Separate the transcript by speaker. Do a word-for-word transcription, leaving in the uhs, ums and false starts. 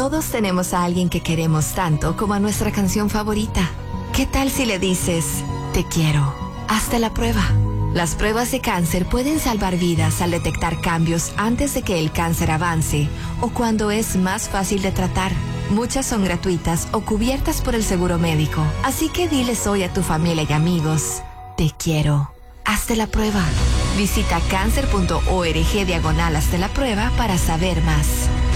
Speaker 1: Todos tenemos a alguien que queremos tanto como a nuestra canción favorita. ¿Qué tal si le dices, te quiero? Hazte la prueba. Las pruebas de cáncer pueden salvar vidas al detectar cambios antes de que el cáncer avance o cuando es más fácil de tratar. Muchas son gratuitas o cubiertas por el seguro médico. Así que diles hoy a tu familia y amigos, te quiero. Hazte la prueba. Visita cáncer punto org diagonal hazte la prueba para saber más.